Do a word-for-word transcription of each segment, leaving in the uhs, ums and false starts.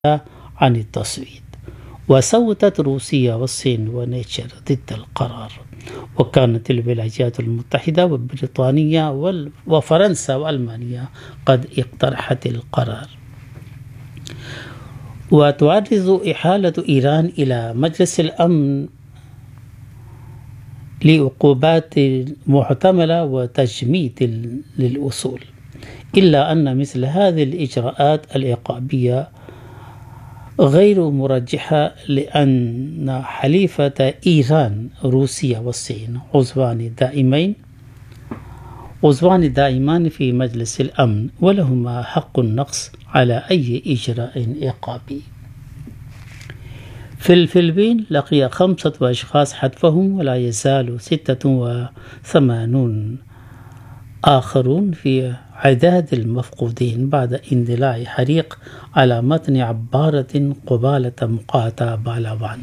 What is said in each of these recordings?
عن التصويت. وصوتت روسيا والصين ونيتشر ضد القرار، وكانت الولايات المتحدة وبريطانيا وفرنسا وألمانيا قد اقترحت القرار. وتعرض إحالة إيران إلى مجلس الأمن لعقوبات محتملة وتجميد للأصول، إلا أن مثل هذه الإجراءات العقابية غير مرجحة، لأن حليفة إيران روسيا والصين عضوان دائمين عضوان دائمان في مجلس الأمن، ولهما حق النقص على أي إجراء عقابي. في الفلبين لقي خمسة أشخاص حتفهم، ولا يزال ستة وثمانون آخرون في عداد المفقودين بعد اندلاع حريق على متن عبارة قبالة مقاطعة بالوان.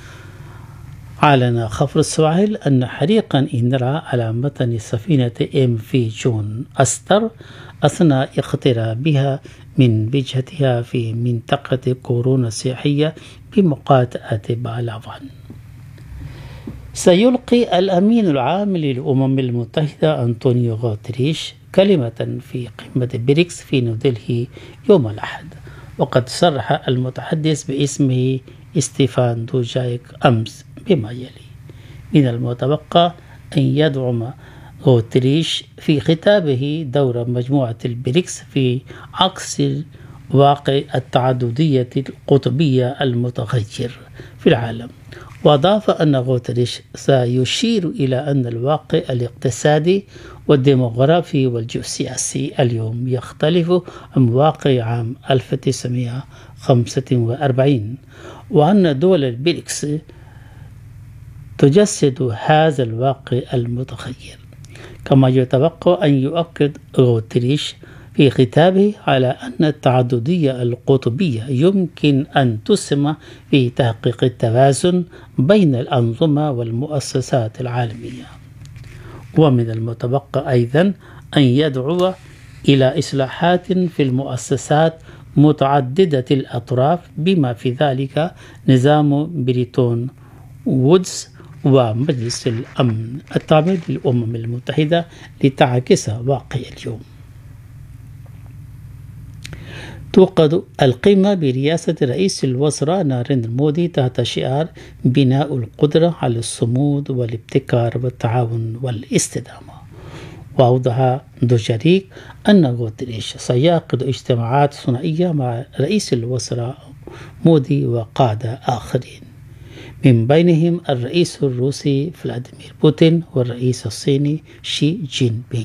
أعلن خفر السواحل أن حريقا اندلع على متن سفينة ام في جون أستر أثناء اقترابها من وجهتها في منطقة كورونا السياحية بمقاطعة بالوان. سيلقي الأمين العام للأمم المتحدة أنطونيو غوتريش كلمة في قمة بريكس في نيودلهي يوم الأحد، وقد صرح المتحدث باسمه ستيفان دوجايك أمس بما يلي: من المتوقع أن يدعم غوتريش في خطابه دور مجموعة البريكس في عكس واقع التعددية القطبية المتغير في العالم. وأضاف أن غوتريش سيشير إلى أن الواقع الاقتصادي والديموغرافي والجيوسياسي اليوم يختلف عن واقع عام ألف وتسعمائة وخمسة وأربعين، وأن دول البريكس تجسد هذا الواقع المتغير. كما يتوقع أن يؤكد غوتريش في خطابه على أن التعددية القطبية يمكن أن تسهم في تحقيق التوازن بين الأنظمة والمؤسسات العالمية. ومن المتوقع أيضا أن يدعو إلى إصلاحات في المؤسسات متعددة الأطراف، بما في ذلك نظام بريتون وودز ومجلس الأمن التابع للأمم المتحدة لتعكس واقع اليوم. توقد القمة برئاسة رئيس الوزراء ناريندرا مودي تحت شعار بناء القدرة على الصمود والابتكار والتعاون والاستدامة. وأوضح دوجاريك أن غوتريش سيعقد اجتماعات ثنائية مع رئيس الوزراء مودي وقادة آخرين، من بينهم الرئيس الروسي فلاديمير بوتين والرئيس الصيني شي جين بينغ.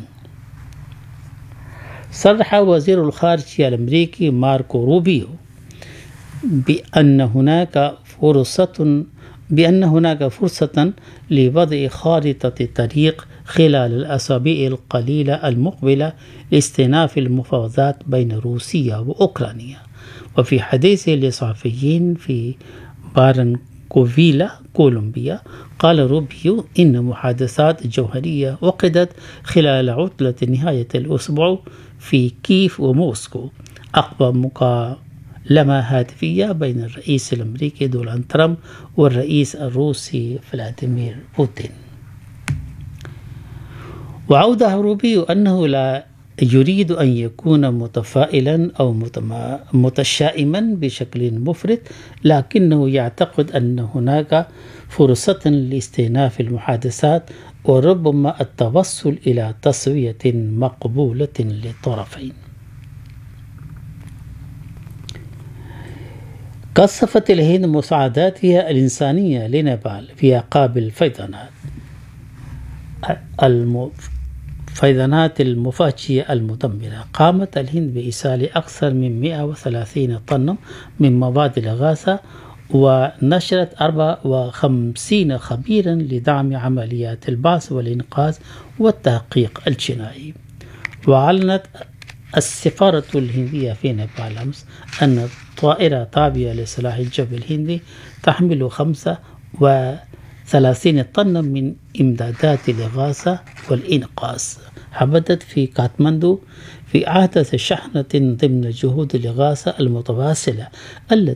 صرح وزير الخارجية الأمريكي ماركو روبيو بأن هناك فرصة بأن هناك فرصة لوضع خارطة طريق خلال الأسابيع القليلة المقبلة لاستئناف المفاوضات بين روسيا وأوكرانيا. وفي حديثه للصحفيين في بارنكوفيلا كولومبيا، قال روبيو إن محادثات جوهرية عقدت خلال عطلة نهاية الأسبوع في كييف وموسكو عقب مكالمة هاتفية بين الرئيس الأمريكي دونالد ترامب والرئيس الروسي فلاديمير بوتين. وأوضح روبيو أنه لا يريد أن يكون متفائلا أو متشائما بشكل مفرط، لكنه يعتقد أن هناك فرصة لاستئناف المحادثات وربما التوصل إلى تسوية مقبولة للطرفين. كثفت الهند مساعداتها الإنسانية لنيبال في أعقاب الفيضانات الفيضانات المفاجئة المدمرة. قامت الهند بإرسال أكثر من مئة وثلاثين طن من مواد الإغاثة، ونشرت أربعة وخمسين خبيرا لدعم عمليات البحث والإنقاذ والتحقيق الجنائي. وأعلنت السفارة الهندية في نيبال أمس أن طائرة تابعة لسلاح الجو الهندي تحمل خمسة ثلاثين طنا من إمدادات الإغاثة والإنقاذ. حدثت في كاتماندو في عهدة شحنة ضمن جهود الإغاثة المتواصلة التي